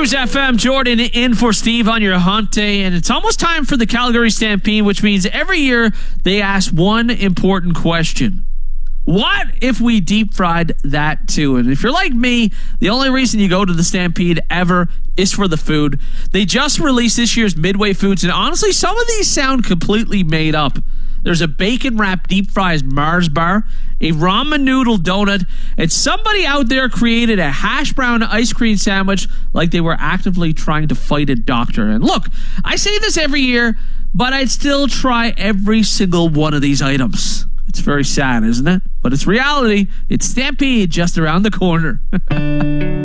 Cruise FM, Jordan in for Steve on your hunt day, and it's almost time for the Calgary Stampede, which means every year they ask one important question. What if we deep fried that too? And if you're like me, the only reason you go to the Stampede ever is for the food. They just released this year's Midway Foods, and honestly, some of these sound completely made up. There's a bacon-wrapped deep fries Mars bar, a ramen noodle donut, and somebody out there created a hash brown ice cream sandwich like they were actively trying to fight a doctor. And look, I say this every year, but I'd still try every single one of these items. It's very sad, isn't it? But it's reality. It's Stampede just around the corner.